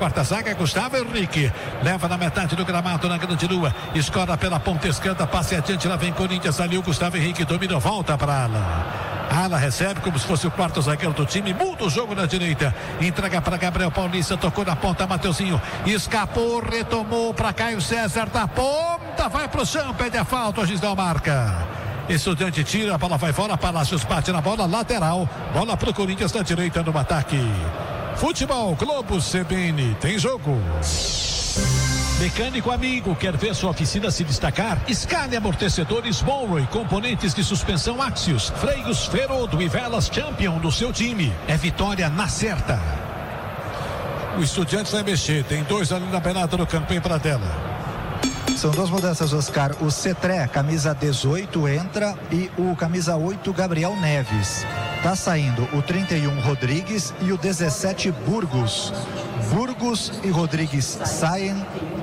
quarta zaga, Gustavo Henrique. Leva na metade do gramado, na grande lua. Escora pela ponta esquerda, passe adiante, lá vem Corinthians, ali o Gustavo Henrique domina, volta para Alan. Alan recebe como se fosse o quarto zagueiro do time, muda o jogo na direita, entrega para Gabriel Paulista, tocou na ponta, Mateuzinho, escapou, retomou para Caio César, da ponta, vai pro chão, pede a falta, o juiz não marca. Estudiante tira, a bola vai fora, Palácios bate na bola, lateral, bola pro Corinthians na direita no ataque. Futebol Globo CBN, tem jogo. Mecânico amigo, quer ver sua oficina se destacar? Escale amortecedores Monroe, componentes de suspensão Axios, freios Ferodo e velas Champion do seu time. É vitória na certa. O Estudiantes vai mexer, tem 2 ali na beirada do campo, em Pradella. São 2 mudanças, Oscar. O Cetré, camisa 18, entra, e o camisa 8, Gabriel Neves. Tá saindo o 31, Rodrigues, e o 17, Burgos. Burgos e Rodrigues saem,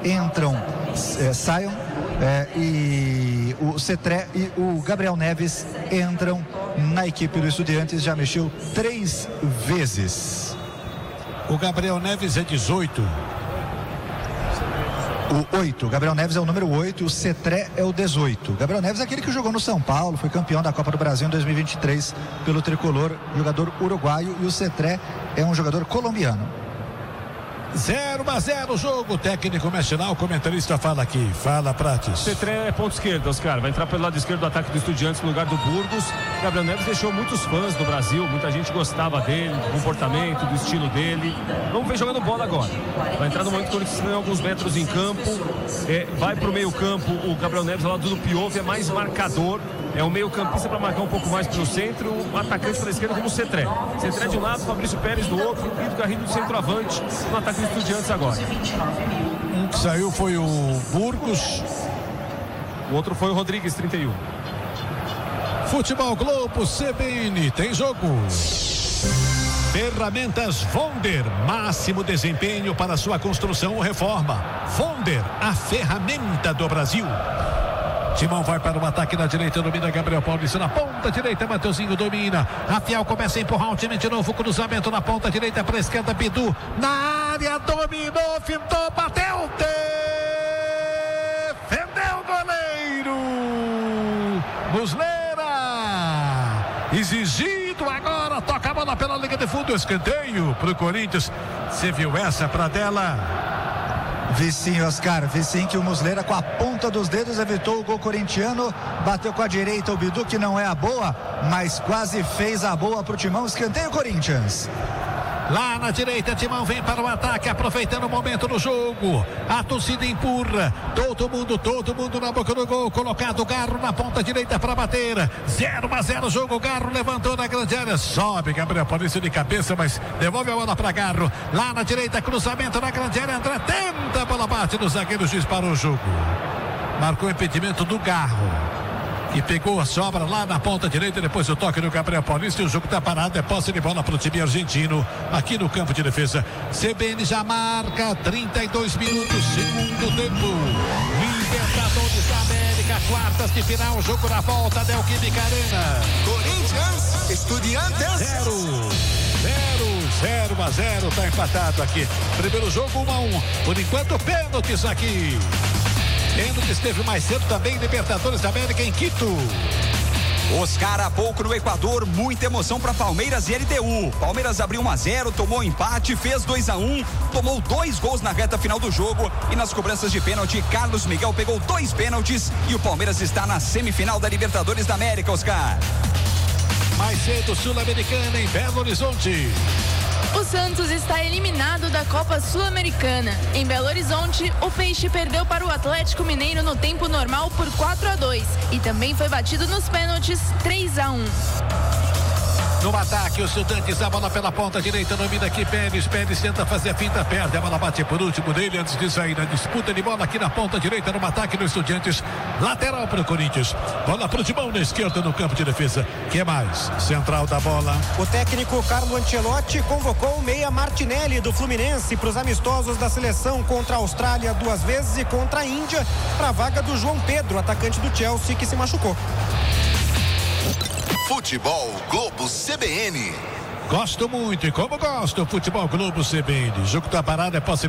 e o Cetré e o Gabriel Neves entram na equipe do Estudiantes. Já mexeu 3 vezes. O Gabriel Neves é 18. O 8, Gabriel Neves é o número 8, o Cetré é o 18. Gabriel Neves é aquele que jogou no São Paulo, foi campeão da Copa do Brasil em 2023 pelo tricolor, jogador uruguaio, e o Cetré é um jogador colombiano. 0-0 o jogo, técnico nacional, o comentarista fala aqui, fala Prates. Cetré é ponto esquerdo, Oscar, vai entrar pelo lado esquerdo do ataque do Estudiantes no lugar do Burgos. Gabriel Neves deixou muitos fãs no Brasil, muita gente gostava dele, do comportamento, do estilo dele. Vamos ver jogando bola agora. Vai entrar no momento que o Corinthians tem alguns metros em campo, vai pro meio campo, o Gabriel Neves ao lado do Piove é mais marcador. É o meio campista para marcar um pouco mais pelo centro, o atacante pela esquerda como o Cetré. Cetré de um lado, Fabrício Pérez do outro, e o Garrido do centroavante no ataque dos Estudiantes agora. Um que saiu foi o Burgos, o outro foi o Rodrigues, 31. Futebol Globo CBN, tem jogo. Ferramentas Vonder, máximo desempenho para sua construção ou reforma. Vonder, a ferramenta do Brasil. Timão vai para o ataque na direita, domina Gabriel Paulista na ponta direita, Mateuzinho domina. Rafael começa a empurrar o time de novo, cruzamento na ponta direita para a esquerda, Bidu na área, dominou, fintou, bateu, defendeu o goleiro. Muslera, exigido agora, toca a bola pela linha de fundo, escanteio para o Corinthians. Você viu essa, Pradella? Vi sim, Oscar, vi sim, que o Muslera com a ponta dos dedos evitou o gol corintiano, bateu com a direita o Bidu, que não é a boa, mas quase fez a boa pro Timão, escanteio Corinthians. Lá na direita, Timão vem para o ataque, aproveitando o momento do jogo. A torcida empurra. Todo mundo na boca do gol. Colocado o Garro na ponta direita para bater. 0-0 o jogo. Garro levantou na grande área. Sobe Gabriel Paulista de cabeça, mas devolve a bola para Garro. Lá na direita, cruzamento na grande área. André tenta, a bola bate no zagueiro, juiz para o jogo. Marcou o impedimento do Garro, que pegou a sobra lá na ponta direita, depois o toque do Gabriel Paulista, e o jogo está parado, é posse de bola para o time argentino, aqui no campo de defesa. CBN já marca 32 minutos, segundo tempo. Libertadores da América, quartas de final, jogo na volta, Neoquímica Arena. Corinthians, Estudiantes. 0-0, tá empatado aqui. Primeiro jogo 1-1, por enquanto pênaltis aqui. Pênalti esteve mais cedo também, Libertadores da América em Quito. Oscar, há pouco no Equador, muita emoção para Palmeiras e LDU. Palmeiras abriu 1-0, tomou empate, fez 2-1, tomou 2 gols na reta final do jogo, e nas cobranças de pênalti, Carlos Miguel pegou 2 pênaltis e o Palmeiras está na semifinal da Libertadores da América, Oscar. Mais cedo, Sul-Americana em Belo Horizonte. O Santos está eliminado da Copa Sul-Americana. Em Belo Horizonte, o Peixe perdeu para o Atlético Mineiro no tempo normal por 4-2 e também foi batido nos pênaltis 3-1. No ataque, o Estudiantes, a bola pela ponta direita, domina aqui Pérez tenta fazer a finta, perde, a bola bate por último dele antes de sair na disputa de bola aqui na ponta direita, no ataque do Estudiantes, lateral para o Corinthians, bola para o Timão na esquerda no campo de defesa. Que mais? Central da bola. O técnico Carlo Ancelotti convocou o meia Martinelli do Fluminense para os amistosos da seleção contra a Austrália 2 vezes e contra a Índia, para a vaga do João Pedro, atacante do Chelsea, que se machucou. Futebol Globo CBN. Gosto muito, e como gosto, Futebol Globo CBN. Jogo da parada é posse